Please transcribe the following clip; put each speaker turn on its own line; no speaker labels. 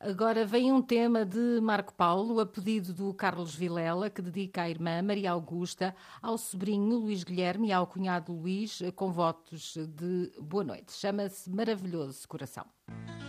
Agora vem um tema de Marco Paulo, a pedido do Carlos Vilela, que dedica à irmã Maria Augusta, ao sobrinho Luís Guilherme e ao cunhado Luís, com votos de boa noite. Chama-se Maravilhoso Coração.